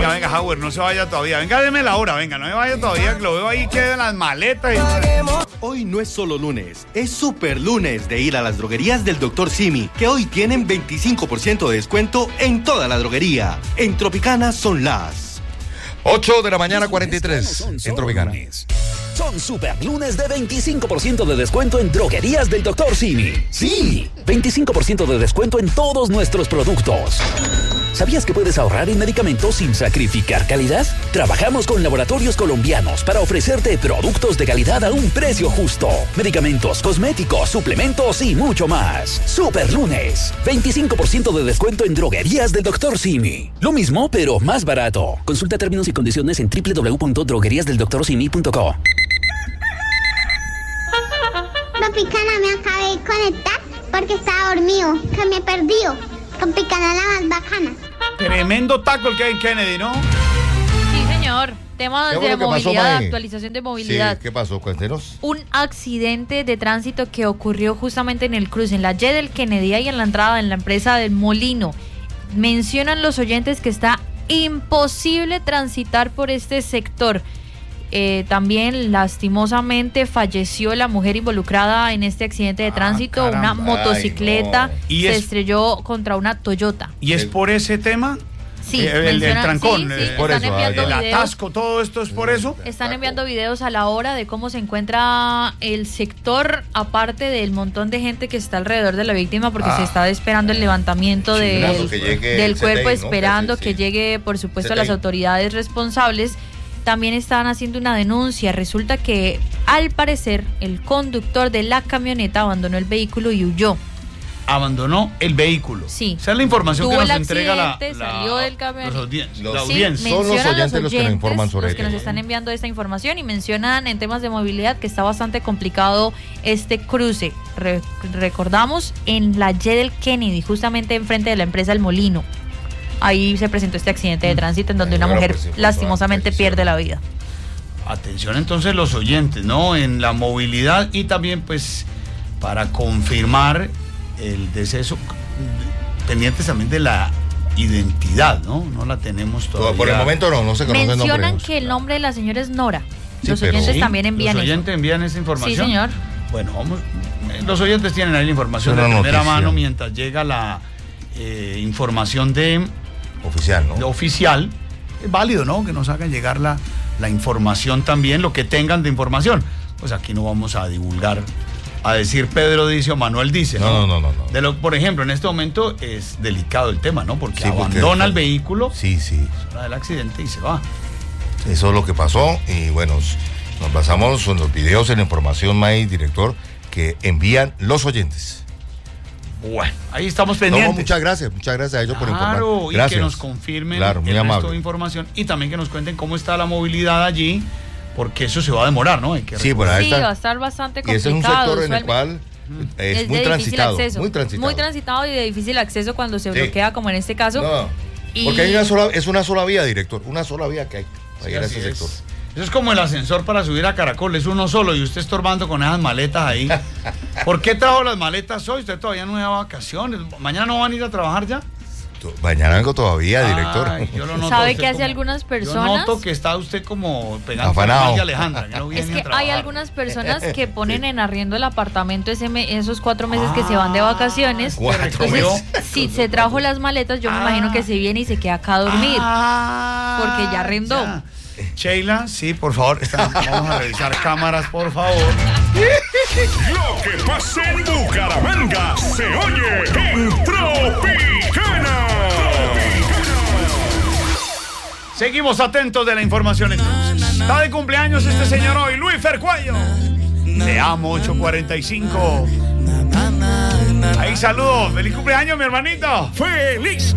Venga, Howard, no se vaya todavía. Venga, deme la hora, venga, no me vaya todavía, que lo veo ahí que en las maletas. Hoy no es solo lunes, es super lunes de ir a las droguerías del Dr. Simi, que hoy tienen 25% de descuento en toda la droguería. En Tropicana son las 8 de la mañana, 43 en Tropicana. Son super lunes de 25% de descuento en droguerías del Dr. Simi. Sí, 25% de descuento en todos nuestros productos. ¿Sabías que puedes ahorrar en medicamentos sin sacrificar calidad? Trabajamos con laboratorios colombianos para ofrecerte productos de calidad a un precio justo. Medicamentos, cosméticos, suplementos y mucho más. Super lunes, 25% de descuento en droguerías del Dr. Simi. Lo mismo, pero más barato. Consulta términos y condiciones en www.drogueriasdeldoctorsimi.co. Tropicana, me acabé de conectar porque estaba dormido, que me perdió. Tropicana la más bacana. Tremendo taco el que hay en Kennedy, ¿no? Sí, señor. Temas de movilidad, Mae? actualización de movilidad. Sí, ¿qué pasó? Cuéntenos. Un accidente de tránsito que ocurrió justamente en el cruce, en la Y del Kennedy y en la entrada en la empresa del Molino. Mencionan los oyentes que está imposible transitar por este sector. También lastimosamente falleció la mujer involucrada en este accidente de tránsito. Caramba. Una motocicleta ¿Y se es- estrelló contra una Toyota. ¿Y es por ese tema? Sí, el trancón, sí, por están eso, enviando el videos. atasco, todo esto es por eso. Están enviando videos a la hora de cómo se encuentra el sector, aparte del montón de gente que está alrededor de la víctima, porque se está esperando el levantamiento Chinazo, que llegue del el cuerpo, CTI, ¿no? esperando Sí. que llegue, por supuesto, CTI. las autoridades responsables. También están haciendo una denuncia. Resulta que, al parecer, el conductor de la camioneta abandonó el vehículo y huyó. Abandonó el vehículo. Sí. Esa es la información Tuvo que el nos entrega la accidente, salió del camión. la Sí, audiencia. Son los mencionan oyentes los que nos informan sobre los que ello, nos ¿no? están enviando esta información, y mencionan en temas de movilidad que está bastante complicado este cruce. Recordamos en la Y del Kennedy, justamente enfrente de la empresa El Molino. Ahí se presentó este accidente de tránsito en donde una Bueno, mujer pues, sí, fue lastimosamente toda pierde la vida. Atención entonces los oyentes, ¿no? En la movilidad y también pues para confirmar el deceso, pendientes también de la identidad, ¿no? No la tenemos todavía. Por el momento no se conoce el nombre. Mencionan que el nombre de la señora es Nora. Sí, Los pero- oyentes Sí, también envían los eso. oyentes envían esa información. Sí, señor. Bueno, vamos, los oyentes tienen ahí la información Una de primera noticia. mano mientras llega la información Oficial, ¿no? oficial. Es válido, ¿no? Que nos hagan llegar la información también, lo que tengan de información. Pues aquí no vamos a divulgar, a decir Pedro dice o Manuel dice, ¿no? No. Por ejemplo, en este momento es delicado el tema, ¿no? Porque Sí, porque- abandona el vehículo, Sí. hora del accidente y se va. Eso es lo que pasó y bueno, nos basamos en los videos, en la información, May, director, que envían los oyentes. Bueno, ahí estamos No, pendientes. muchas gracias a ellos por informar. Claro, y Gracias. que nos confirmen Claro, muy el resto amable. de información y también que nos cuenten cómo está la movilidad allí, porque eso se va a demorar, ¿no? Hay que Sí, por ahí Sí, está. va a estar bastante Y ese complicado. es un sector en el usualmente. cual es de muy difícil transitado, acceso. muy transitado. Y de difícil acceso cuando se Sí. bloquea, como en este caso. No, Y- porque hay es una sola vía, director, una sola vía que hay para ir a así ese es. sector. Eso es como el ascensor para subir a Caracol, es uno solo y usted estorbando con esas maletas ahí. ¿Por qué trajo las maletas hoy? Usted todavía no da vacaciones. ¿Mañana no van a ir a trabajar ya? Mañana vengo todavía, director. Ay, yo lo noto ¿Sabe a usted qué hace como- algunas Yo personas? noto que está usted como pegando Afanado. mal de Alejandra, que no viene Es a que trabajar. hay algunas personas que ponen en arriendo el apartamento esos 4 meses que se van de vacaciones. 4 Entonces, si se trajo las maletas, yo me imagino que se viene y se queda acá a dormir. Porque ya arrendó. ya. Sheila, sí, por favor, vamos a revisar cámaras, por favor. Lo que pasa en Bucaramanga se oye en Tropicana. Seguimos atentos de la información entonces. Está de cumpleaños este señor hoy, Luis Fercuello. Te amo, 845. Ahí saludos. Feliz cumpleaños, mi hermanito. ¡Feliz